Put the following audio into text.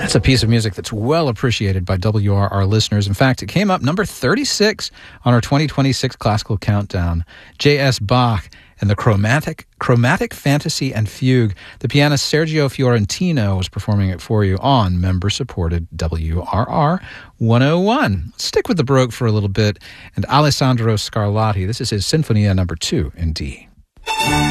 That's a piece of music that's well appreciated by WRR listeners. In fact, it came up number 36 on our 2026 classical countdown. J.S. Bach and the Chromatic Fantasy and Fugue. The pianist Sergio Fiorentino was performing it for you on member-supported WRR 101. Let's stick with the Baroque for a little bit. And Alessandro Scarlatti, this is his Sinfonia number 2 in D.